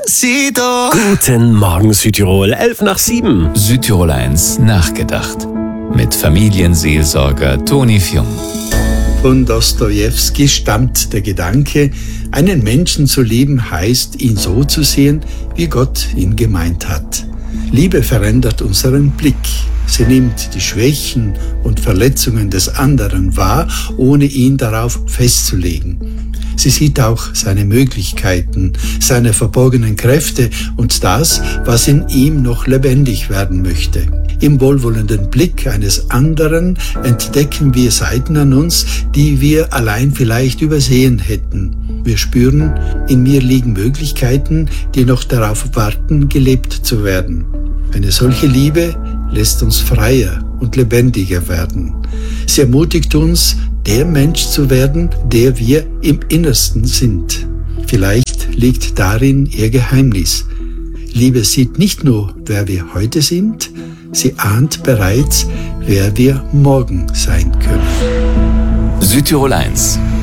Despacito. Guten Morgen Südtirol, 6:11. Südtirol 1 nachgedacht. Mit Familienseelsorger Toni Fjung. Von Dostojewski stammt der Gedanke, einen Menschen zu lieben heißt, ihn so zu sehen, wie Gott ihn gemeint hat. Liebe verändert unseren Blick. Sie nimmt die Schwächen und Verletzungen des anderen wahr, ohne ihn darauf festzulegen. Sie sieht auch seine Möglichkeiten, seine verborgenen Kräfte und das, was in ihm noch lebendig werden möchte. Im wohlwollenden Blick eines anderen entdecken wir Seiten an uns, die wir allein vielleicht übersehen hätten. Wir spüren, in mir liegen Möglichkeiten, die noch darauf warten, gelebt zu werden. Eine solche Liebe lässt uns freier und lebendiger werden. Sie ermutigt uns, der Mensch zu werden, der wir im Innersten sind. Vielleicht liegt darin ihr Geheimnis. Liebe sieht nicht nur, wer wir heute sind, sie ahnt bereits, wer wir morgen sein können. Südtirol 1